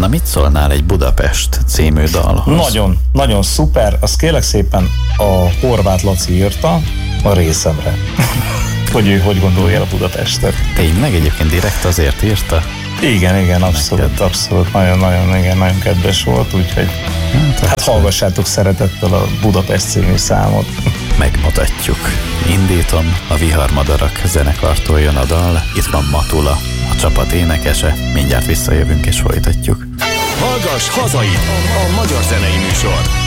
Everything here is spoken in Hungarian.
Na mit szólnál egy Budapest című dalhoz? Nagyon, nagyon szuper. Azt kérlek szépen a Horváth Laci írta a részemre. Hogy ő hogy gondolja a Budapestet. Tényleg egyébként direkt azért írta? Igen, abszolút. Nagyon kedves volt, úgyhogy hát hallgassátok szeretettel a Budapest című számot. Megmutatjuk. Indítom, a Viharmadarak zenekartól jön a dal, itt van Matula, a csapat énekese, mindjárt visszajövünk és folytatjuk. Hallgass hazait! A magyar zenei műsor.